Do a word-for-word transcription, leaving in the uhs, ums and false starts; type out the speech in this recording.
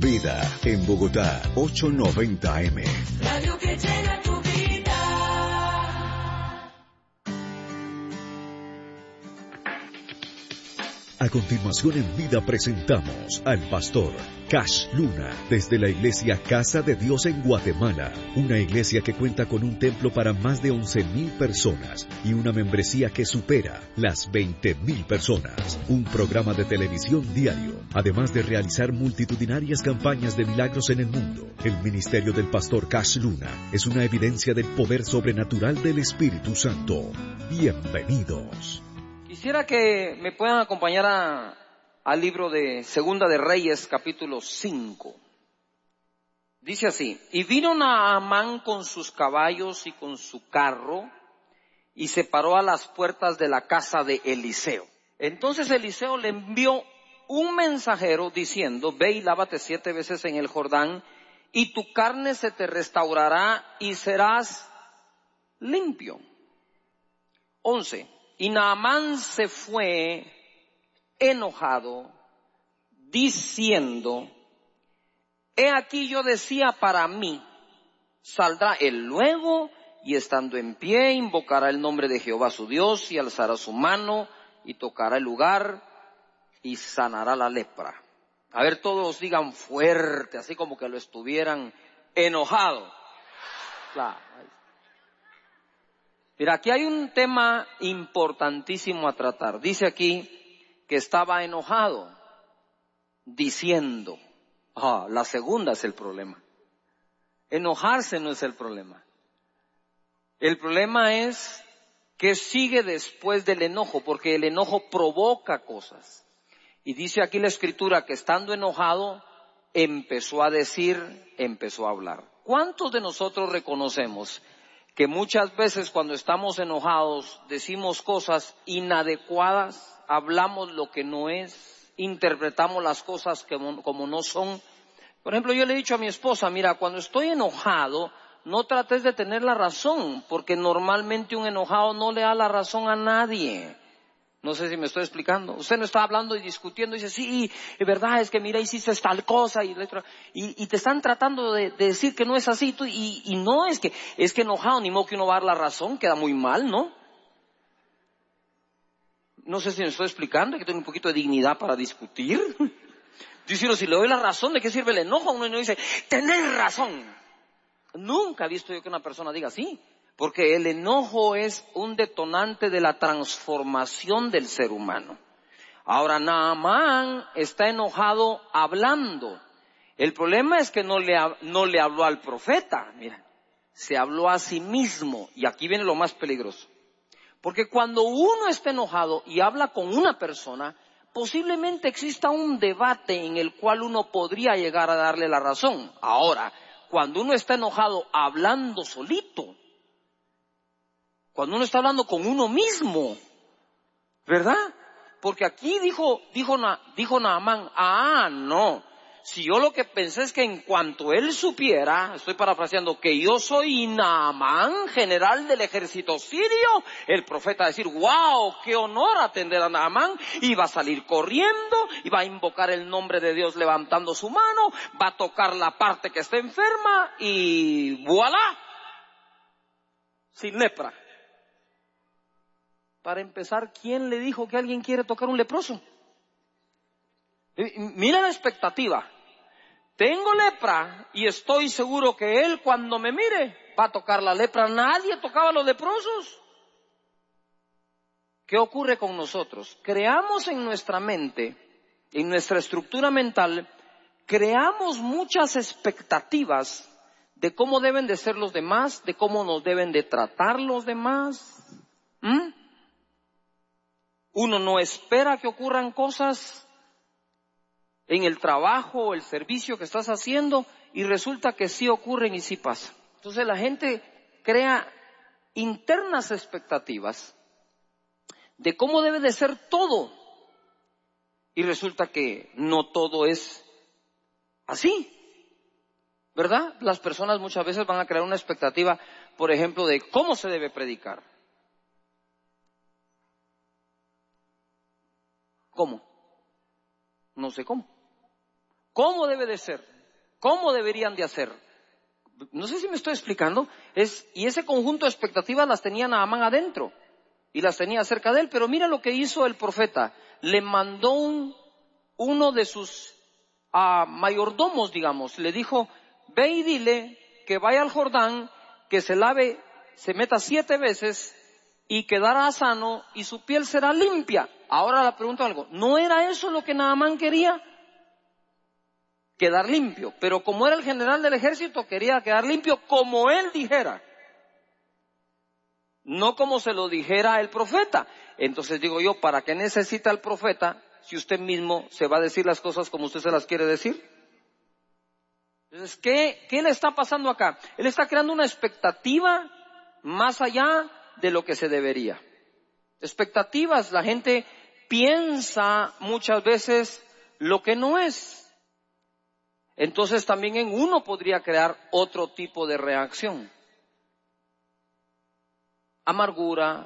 Vida, en Bogotá, ochocientos noventa A M. Radio que llena tu vida. A continuación en Vida presentamos al pastor Cash Luna desde la iglesia Casa de Dios en Guatemala, una iglesia que cuenta con un templo para más de once mil personas y una membresía que supera las veinte mil personas, un programa de televisión diario, además de realizar multitudinarias campañas de milagros en el mundo. El ministerio del pastor Cash Luna es una evidencia del poder sobrenatural del Espíritu Santo. Bienvenidos. Quisiera que me puedan acompañar a, al libro de Segunda de Reyes, capítulo cinco. Dice así: y vino Naamán con sus caballos y con su carro, y se paró a las puertas de la casa de Eliseo. Entonces Eliseo le envió un mensajero diciendo: ve y lávate siete veces en el Jordán, y tu carne se te restaurará y serás limpio. Once. Y Naamán se fue enojado, diciendo: he aquí yo decía para mí, saldrá él luego, y estando en pie invocará el nombre de Jehová su Dios, y alzará su mano, y tocará el lugar, y sanará la lepra. A ver, todos digan fuerte, así como que lo estuvieran enojado. Claro. Mira, aquí hay un tema importantísimo a tratar. Dice aquí que estaba enojado, diciendo. Ah, la segunda es el problema. Enojarse no es el problema. El problema es que sigue después del enojo, porque el enojo provoca cosas. Y dice aquí la Escritura que estando enojado, empezó a decir, empezó a hablar. ¿Cuántos de nosotros reconocemos que muchas veces cuando estamos enojados decimos cosas inadecuadas, hablamos lo que no es, interpretamos las cosas como, como no son? Por ejemplo, yo le he dicho a mi esposa: mira, cuando estoy enojado, no trates de tener la razón, porque normalmente un enojado no le da la razón a nadie. No sé si me estoy explicando. Usted no está hablando y discutiendo y dice: sí, es verdad, es que mira, hiciste tal cosa, y, y, y te están tratando de, de decir que no es así, tú, y, y no es que, es que enojado, ni modo que uno va a dar la razón, queda muy mal, ¿no? No sé si me estoy explicando, hay que tener un poquito de dignidad para discutir. Diciendo, si le doy la razón, ¿de qué sirve el enojo? Uno no dice, tenés razón. Nunca he visto yo que una persona diga así. Porque el enojo es un detonante de la transformación del ser humano. Ahora, Naamán está enojado hablando. El problema es que no le, no le habló al profeta. Mira, se habló a sí mismo. Y aquí viene lo más peligroso. Porque cuando uno está enojado y habla con una persona, posiblemente exista un debate en el cual uno podría llegar a darle la razón. Ahora, cuando uno está enojado hablando solito, cuando uno está hablando con uno mismo, ¿verdad? Porque aquí dijo, dijo, dijo Naamán, ah, no, si yo lo que pensé es que en cuanto él supiera, estoy parafraseando, que yo soy Naamán, general del ejército sirio, el profeta va a decir, wow, qué honor atender a Naamán, y va a salir corriendo, y va a invocar el nombre de Dios levantando su mano, va a tocar la parte que está enferma, y voilà, sin lepra. Para empezar, ¿quién le dijo que alguien quiere tocar un leproso? Mira la expectativa. Tengo lepra y estoy seguro que él cuando me mire va a tocar la lepra. Nadie tocaba a los leprosos. ¿Qué ocurre con nosotros? Creamos en nuestra mente, en nuestra estructura mental, creamos muchas expectativas de cómo deben de ser los demás, de cómo nos deben de tratar los demás. ¿Mm? Uno no espera que ocurran cosas en el trabajo o el servicio que estás haciendo y resulta que sí ocurren y sí pasan. Entonces la gente crea internas expectativas de cómo debe de ser todo y resulta que no todo es así, ¿verdad? Las personas muchas veces van a crear una expectativa, por ejemplo, de cómo se debe predicar. ¿Cómo? No sé cómo. ¿Cómo debe de ser? ¿Cómo deberían de hacer? No sé si me estoy explicando. Es, y ese conjunto de expectativas las tenía Naamán adentro y las tenía cerca de él. Pero mira lo que hizo el profeta. Le mandó un, uno de sus uh, mayordomos, digamos. Le dijo, ve y dile que vaya al Jordán, que se lave, se meta siete veces y quedará sano y su piel será limpia. Ahora le pregunto algo. ¿No era eso lo que Naamán quería? Quedar limpio. Pero como era el general del ejército, quería quedar limpio como él dijera. No como se lo dijera el profeta. Entonces digo yo, ¿para qué necesita el profeta si usted mismo se va a decir las cosas como usted se las quiere decir? Entonces, ¿qué, qué le está pasando acá? Él está creando una expectativa más allá de lo que se debería. Expectativas, la gente piensa muchas veces lo que no es. Entonces también en uno podría crear otro tipo de reacción. Amargura,